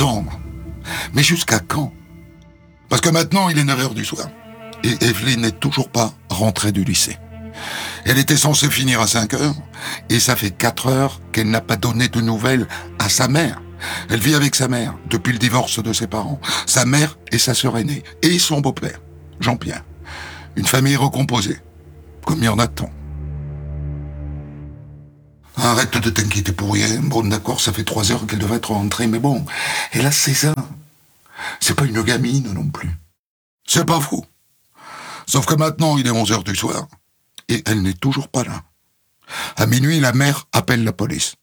attendre. Mais jusqu'à quand? Parce que maintenant, il est 9 heures du soir. Et Evelyne n'est toujours pas rentrée du lycée. Elle était censée finir à 5 heures, et ça fait 4 heures qu'elle n'a pas donné de nouvelles à sa mère. Elle vit avec sa mère, depuis le divorce de ses parents, sa mère et sa sœur aînée, et son beau-père, Jean-Pierre. Une famille recomposée, comme il y en a tant. Arrête de t'inquiéter pour rien. Bon, d'accord, ça fait 3 heures qu'elle devrait être rentrée, mais bon, elle a 16 ans. C'est pas une gamine non plus. C'est pas fou. Sauf que maintenant, il est 11 heures du soir, et elle n'est toujours pas là. À minuit, la mère appelle la police.